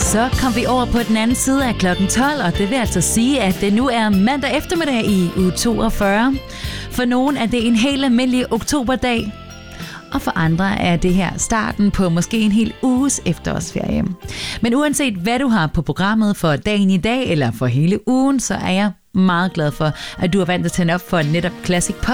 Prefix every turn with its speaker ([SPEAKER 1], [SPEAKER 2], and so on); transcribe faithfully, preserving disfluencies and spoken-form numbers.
[SPEAKER 1] Så kom vi over på den anden side af klokken tolv, og det vil altså sige, at det nu er mandag eftermiddag i uge toogfyrre. For nogen er det en helt almindelig oktoberdag, og for andre er det her starten på måske en hel uges efterårsferie. Men uanset hvad du har på programmet for dagen i dag eller for hele ugen, så er jeg meget glad for, at du er vant til at tænde op for netop Classic Pop.